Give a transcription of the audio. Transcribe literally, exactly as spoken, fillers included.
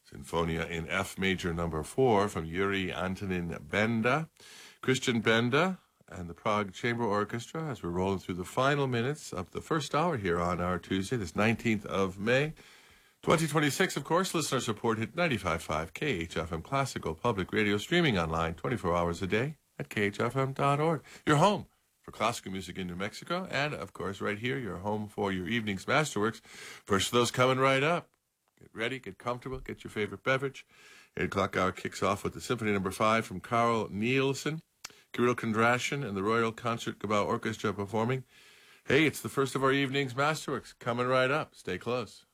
Sinfonia in F major number four from Yuri Antonin Benda, Christian Benda, and the Prague Chamber Orchestra as we're rolling through the final minutes of the first hour here on our Tuesday, this nineteenth of May, twenty twenty-six, of course. Listener supported ninety-five point five K H F M Classical Public Radio, streaming online twenty-four hours a day at K H F M dot org. Your home for classical music in New Mexico, and, of course, right here, your home for your evening's masterworks. First of those coming right up. Get ready, get comfortable, get your favorite beverage. eight o'clock hour kicks off with the Symphony Number five from Carl Nielsen, Kirill Kondrashin, and the Royal Concertgebouw Orchestra performing. Hey, it's the first of our evening's masterworks coming right up. Stay close.